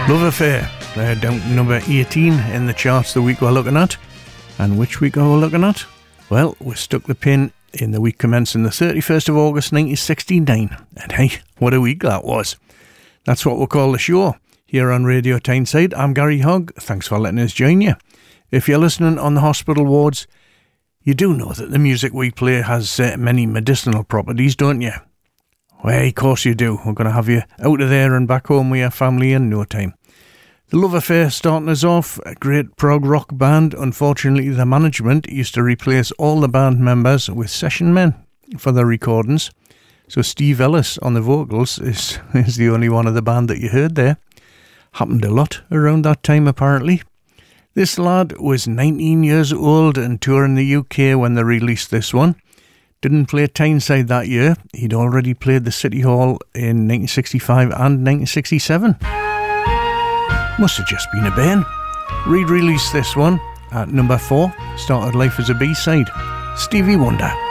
Love Affair. They're down to number 18 in the charts the week we're looking at. And which week are we looking at? Well, we stuck the pin in the week commencing the 31st of August 1969. And hey, what a week that was. That's what we'll call the show. Here on Radio Tyneside, I'm Gary Hogg. Thanks for letting us join you. If you're listening on the hospital wards, you do know that the music we play has many medicinal properties, don't you? Well, of course you do. We're going to have you out of there and back home with your family in no time. The Love Affair starting us off, a great prog rock band. Unfortunately, the management used to replace all the band members with session men for their recordings. So Steve Ellis on the vocals is the only one of the band that you heard there. Happened a lot around that time, apparently. This lad was 19 years old and touring the UK when they released this one. Didn't play Tyneside that year. He'd already played the City Hall in 1965 and 1967. Must have just been a bane. Re-released this one at number 4. Started life as a B-side. Stevie Wonder.